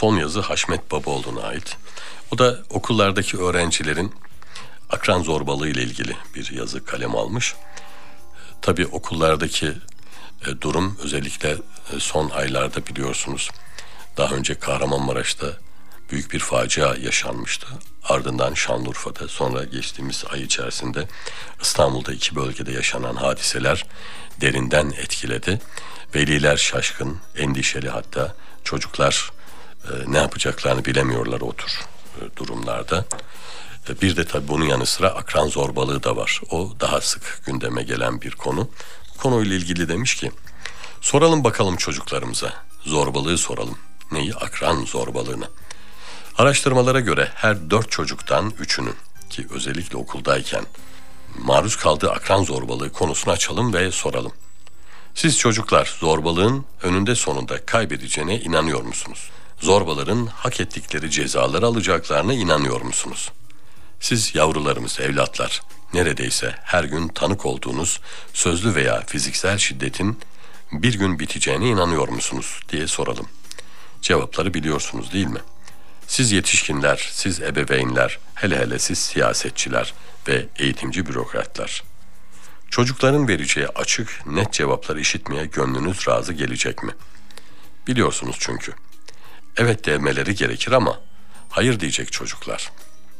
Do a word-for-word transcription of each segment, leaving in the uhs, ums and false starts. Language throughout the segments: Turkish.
Son yazı Haşmet Babaoğlu'na ait. O da okullardaki öğrencilerin akran zorbalığı ile ilgili bir yazı kaleme almış. Tabii okullardaki e, durum özellikle e, son aylarda biliyorsunuz. Daha önce Kahramanmaraş'ta büyük bir facia yaşanmıştı. Ardından Şanlıurfa'da, sonra geçtiğimiz ay içerisinde İstanbul'da iki bölgede yaşanan hadiseler derinden etkiledi. Veliler şaşkın, endişeli, hatta çocuklar e, ne yapacaklarını bilemiyorlar o tür e, durumlarda. E, bir de tabii bunun yanı sıra akran zorbalığı da var. O daha sık gündeme gelen bir konu. Bu konuyla ilgili demiş ki, soralım bakalım çocuklarımıza, zorbalığı soralım. Neyi? Akran zorbalığını. Araştırmalara göre her dört çocuktan üçünün, ki özellikle okuldayken maruz kaldığı akran zorbalığı konusunu açalım ve soralım. Siz çocuklar zorbalığın önünde sonunda kaybedeceğine inanıyor musunuz? Zorbaların hak ettikleri cezaları alacaklarına inanıyor musunuz? Siz yavrularımız, evlatlar, neredeyse her gün tanık olduğunuz sözlü veya fiziksel şiddetin bir gün biteceğine inanıyor musunuz diye soralım. Cevapları biliyorsunuz değil mi? Siz yetişkinler, siz ebeveynler, hele hele siz siyasetçiler ve eğitimci bürokratlar. Çocukların vereceği açık, net cevapları işitmeye gönlünüz razı gelecek mi? Biliyorsunuz çünkü. Evet demeleri gerekir ama hayır diyecek çocuklar.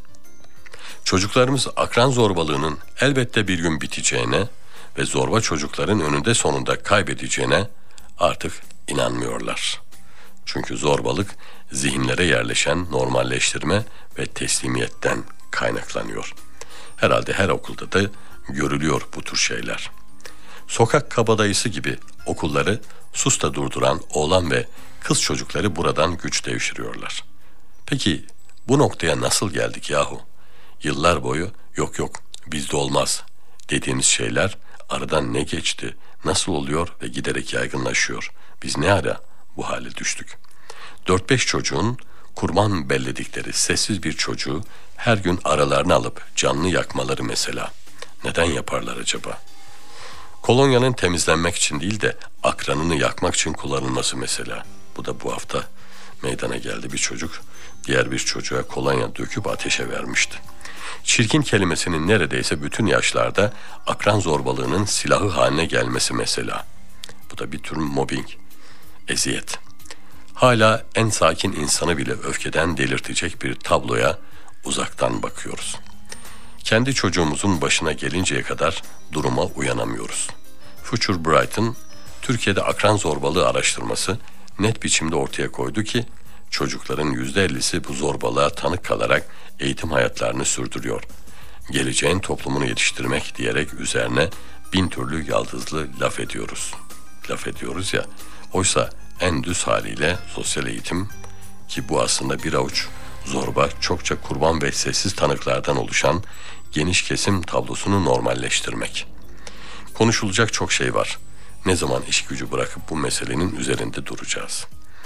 Çocuklarımız akran zorbalığının elbette bir gün biteceğine ve zorba çocukların önünde sonunda kaybedeceğine artık inanmıyorlar. Çünkü zorbalık zihinlere yerleşen normalleştirme ve teslimiyetten kaynaklanıyor. Herhalde her okulda da görülüyor bu tür şeyler. Sokak kabadayısı gibi okulları susta durduran oğlan ve kız çocukları buradan güç devşiriyorlar. Peki bu noktaya nasıl geldik yahu? Yıllar boyu yok yok bizde olmaz dediğiniz şeyler aradan ne geçti, nasıl oluyor ve giderek yaygınlaşıyor. Biz ne ara bu hale düştük? Dört beş çocuğun kurban belledikleri sessiz bir çocuğu her gün aralarına alıp canlı yakmaları mesela. Neden yaparlar acaba? Kolonyanın temizlenmek için değil de akranını yakmak için kullanılması mesela. Bu da bu hafta meydana geldi. Bir çocuk diğer bir çocuğa kolonya döküp ateşe vermişti. Çirkin kelimesinin neredeyse bütün yaşlarda akran zorbalığının silahı haline gelmesi mesela. Bu da bir tür mobbing, eziyet. Hala en sakin insanı bile öfkeden delirtecek bir tabloya uzaktan bakıyoruz. Kendi çocuğumuzun başına gelinceye kadar duruma uyanamıyoruz. Future Bright'ın Türkiye'de akran zorbalığı araştırması net biçimde ortaya koydu ki çocukların yüzde ellisi bu zorbalığa tanık kalarak eğitim hayatlarını sürdürüyor. Geleceğin toplumunu yetiştirmek diyerek üzerine bin türlü yaldızlı laf ediyoruz. Laf ediyoruz ya, oysa en düz haliyle sosyal eğitim, ki bu aslında bir avuç zorba, çokça kurban ve sessiz tanıklardan oluşan geniş kesim tablosunu normalleştirmek. Konuşulacak çok şey var. Ne zaman iş gücü bırakıp bu meselenin üzerinde duracağız?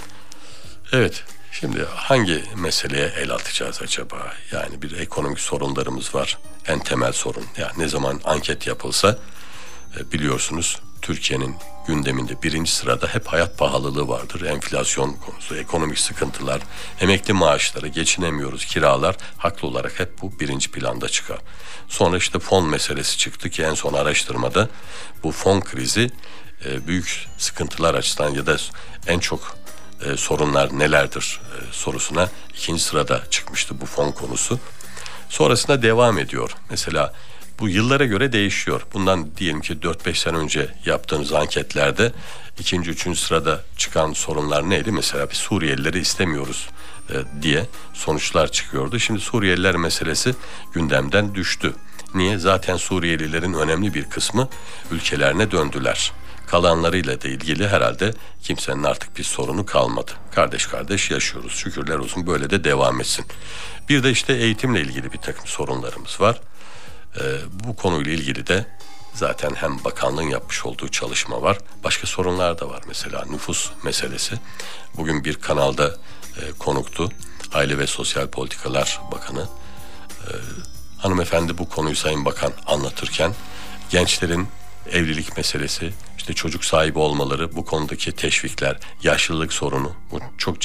Evet, şimdi hangi meseleye el atacağız acaba? Yani bir ekonomik sorunlarımız var. En temel sorun. Yani ne zaman anket yapılsa biliyorsunuz Türkiye'nin gündeminde birinci sırada hep hayat pahalılığı vardır. Enflasyon konusu, ekonomik sıkıntılar, emekli maaşları, geçinemiyoruz, kiralar haklı olarak hep bu birinci planda çıkar. Sonra işte fon meselesi çıktı ki en son araştırmada bu fon krizi e, büyük sıkıntılar açısından ya da en çok e, sorunlar nelerdir e, sorusuna ikinci sırada çıkmıştı bu fon konusu. Sonrasında devam ediyor. Mesela bu yıllara göre değişiyor. Bundan diyelim ki dört beş sene önce yaptığınız anketlerde ikinci, üçüncü sırada çıkan sorunlar neydi? Mesela bir Suriyelileri istemiyoruz e, diye sonuçlar çıkıyordu. Şimdi Suriyeliler meselesi gündemden düştü. Niye? Zaten Suriyelilerin önemli bir kısmı ülkelerine döndüler. Kalanlarıyla da ilgili herhalde kimsenin artık bir sorunu kalmadı. Kardeş kardeş yaşıyoruz. Şükürler olsun, böyle de devam etsin. Bir de işte eğitimle ilgili bir takım sorunlarımız var. Ee, bu konuyla ilgili de zaten hem bakanlığın yapmış olduğu çalışma var. Başka sorunlar da var. Mesela nüfus meselesi. Bugün bir kanalda e, konuktu. Aile ve Sosyal Politikalar Bakanı. E, hanımefendi bu konuyu Sayın Bakan anlatırken gençlerin evlilik meselesi, işte çocuk sahibi olmaları, bu konudaki teşvikler, yaşlılık sorunu, bu çok